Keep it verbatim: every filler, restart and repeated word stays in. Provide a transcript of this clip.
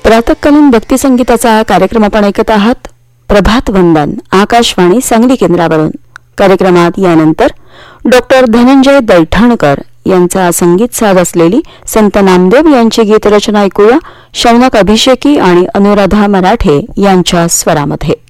प्रातःकालीन भक्ती संगीताचा कार्यक्रम आपण ऐकत आहात. प्रभात वंदन आकाशवाणी सांगली केंद्रावरून. कार्यक्रमात यानंतर डॉक्टर धनंजय दैठणकर यांचा संगीत साध असलेली संत नामदेव यांची गीतरचना ऐकूया. शौनक अभिषेकी आणि अनुराधा मराठे यांच्या स्वरामध्ये.